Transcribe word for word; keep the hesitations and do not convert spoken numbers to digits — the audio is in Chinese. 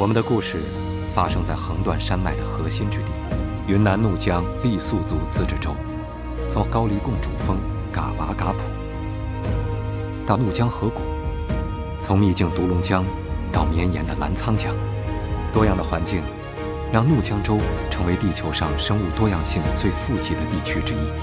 我们的故事发生在横断山脉的核心之地——云南怒江傈僳族自治州。从高黎贡主峰嘎瓦嘎普到怒江河谷，从秘境独龙江到绵延的澜沧江，多样的环境让怒江州成为地球上生物多样性最富集的地区之一。